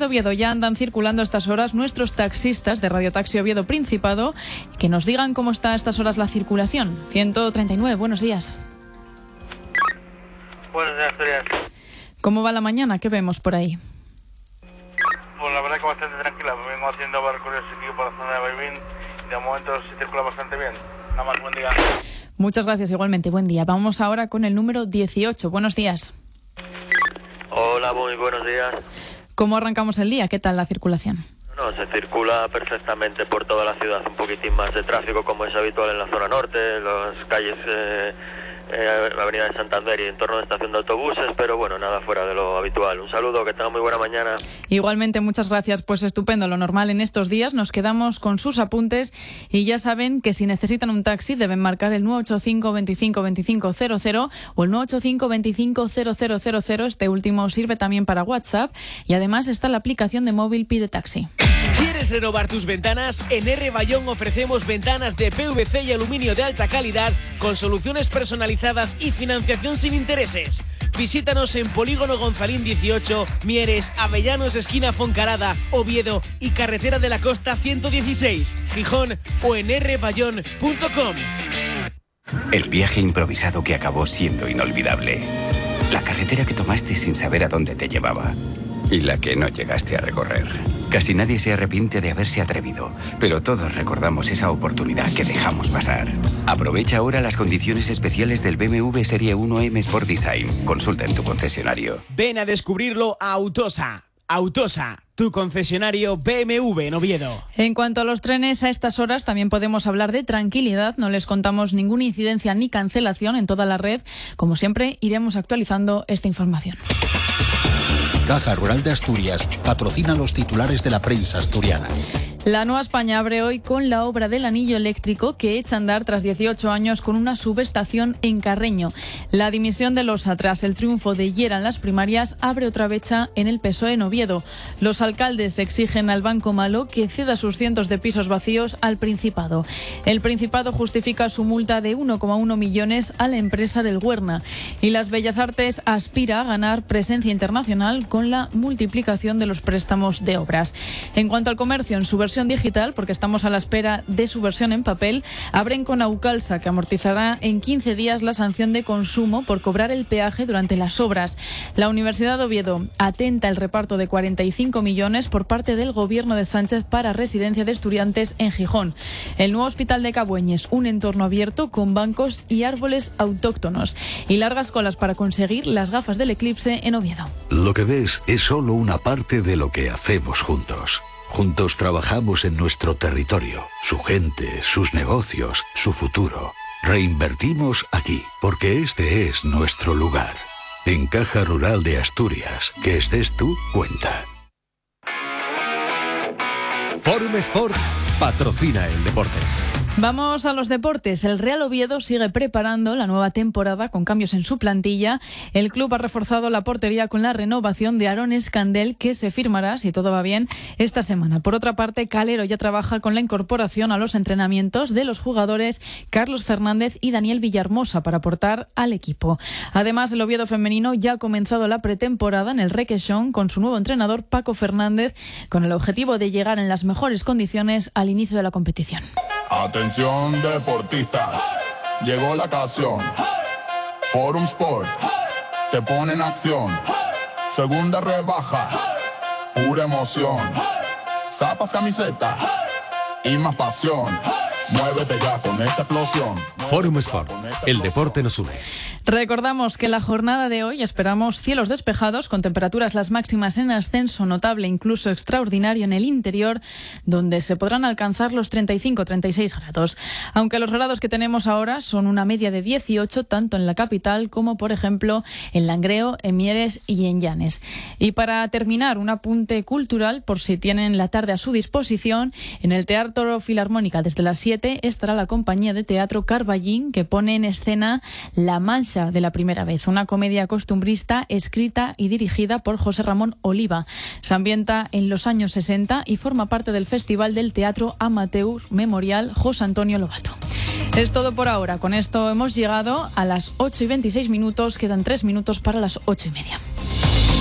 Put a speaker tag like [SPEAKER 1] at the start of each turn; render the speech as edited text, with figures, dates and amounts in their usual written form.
[SPEAKER 1] de Oviedo ya andan circulando a estas horas nuestros taxistas de Radio Taxi Oviedo Principado, que nos digan cómo está a estas horas la circulación. 139, buenos días.
[SPEAKER 2] Buenos días, Asturias.
[SPEAKER 1] ¿Cómo va la mañana? ¿Qué vemos por ahí?
[SPEAKER 2] Pues la verdad que bastante tranquila. Vengo haciendo recorridos aquí por la zona de Baibín y de momento se circula bastante bien. Nada más, buen día.
[SPEAKER 1] Muchas gracias, igualmente, buen día. Vamos ahora con el número 18. Buenos días.
[SPEAKER 3] Hola, muy buenos días.
[SPEAKER 1] ¿Cómo arrancamos el día? ¿Qué tal la circulación?
[SPEAKER 3] No, se circula perfectamente por toda la ciudad, un poquitín más de tráfico como es habitual en la zona norte, las calles, la avenida de Santander y en torno a la estación de autobuses, pero bueno, nada fuera de lo habitual. Un saludo, que tengan muy buena mañana.
[SPEAKER 1] Igualmente, muchas gracias. Pues estupendo, lo normal en estos días. Nos quedamos con sus apuntes y ya saben que si necesitan un taxi deben marcar el 985 25 25 00 o el 985 25 0000. Este último sirve también para WhatsApp y además está la aplicación de móvil Pide Taxi.
[SPEAKER 4] ¿Quieres renovar tus ventanas? En R. Bayón ofrecemos ventanas de PVC y aluminio de alta calidad con soluciones personalizadas y financiación sin intereses. Visítanos en Polígono Gonzalín 18, Mieres, Avellanos, esquina Foncarada, Oviedo y Carretera de la Costa 116, Gijón o en rbayón.com.
[SPEAKER 5] El viaje improvisado que acabó siendo inolvidable. La carretera que tomaste sin saber a dónde te llevaba. Y la que no llegaste a recorrer. Casi nadie se arrepiente de haberse atrevido, pero todos recordamos esa oportunidad que dejamos pasar. Aprovecha ahora las condiciones especiales del BMW Serie 1M Sport Design. Consulta en tu concesionario.
[SPEAKER 4] Ven a descubrirlo a Autosa. Autosa, tu concesionario BMW en Oviedo.
[SPEAKER 1] En cuanto a los trenes, a estas horas también podemos hablar de tranquilidad. No les contamos ninguna incidencia ni cancelación en toda la red. Como siempre, iremos actualizando esta información.
[SPEAKER 6] Caja Rural de Asturias patrocina los titulares de la prensa asturiana.
[SPEAKER 1] La Nueva España abre hoy con la obra del anillo eléctrico que echa a andar tras 18 años con una subestación en Carreño. La dimisión de Losa tras el triunfo de Llera en las primarias abre otra brecha en el PSOE en Oviedo. Los alcaldes exigen al Banco Malo que ceda sus cientos de pisos vacíos al Principado. El Principado justifica su multa de 1,1 millones a la empresa del Huerna. Y las Bellas Artes aspira a ganar presencia internacional con la multiplicación de los préstamos de obras. En cuanto al comercio, en su versión digital, porque estamos a la espera de su versión en papel, abren con Aucalsa, que amortizará en 15 días la sanción de consumo por cobrar el peaje durante las obras. La Universidad de Oviedo atenta el reparto de 45 millones por parte del Gobierno de Sánchez para residencia de estudiantes en Gijón. El nuevo hospital de Cabueñes, un entorno abierto con bancos y árboles autóctonos. Y largas colas para conseguir las gafas del eclipse en Oviedo.
[SPEAKER 7] Lo que ves es solo una parte de lo que hacemos juntos. Juntos trabajamos en nuestro territorio, su gente, sus negocios, su futuro. Reinvertimos aquí, porque este es nuestro lugar. En Caja Rural de Asturias, que estés tú, cuenta.
[SPEAKER 8] Forum Sport patrocina el deporte.
[SPEAKER 1] Vamos a los deportes. El Real Oviedo sigue preparando la nueva temporada con cambios en su plantilla. El club ha reforzado la portería con la renovación de Aaron Escandel, que se firmará, si todo va bien, esta semana. Por otra parte, Calero ya trabaja con la incorporación a los entrenamientos de los jugadores Carlos Fernández y Daniel Villahermosa para aportar al equipo. Además, el Oviedo femenino ya ha comenzado la pretemporada en el Requesón con su nuevo entrenador Paco Fernández, con el objetivo de llegar en las mejores condiciones al inicio de la competición.
[SPEAKER 9] Atención deportistas, llegó la ocasión. Forum Sport te pone en acción. Segunda rebaja, pura emoción. Zapas, camiseta y más pasión. Muévete ya con esta explosión.
[SPEAKER 8] Forum Sport, el deporte nos une.
[SPEAKER 1] Recordamos que la jornada de hoy esperamos cielos despejados con temperaturas las máximas en ascenso notable, incluso extraordinario en el interior, donde se podrán alcanzar los 35-36 grados. Aunque los grados que tenemos ahora son una media de 18, tanto en la capital como, por ejemplo, en Langreo, en Mieres y en Llanes. Y para terminar, un apunte cultural, por si tienen la tarde a su disposición, en el Teatro Filarmónica desde las 7 estará la compañía de teatro Carballín, que pone en escena La Mancha de la primera vez, una comedia costumbrista escrita y dirigida por José Ramón Oliva. Se ambienta en los años 60 y forma parte del Festival del Teatro Amateur Memorial José Antonio Lobato. Es todo por ahora. Con esto hemos llegado a las 8:26. Quedan 3 minutos para las 8:30.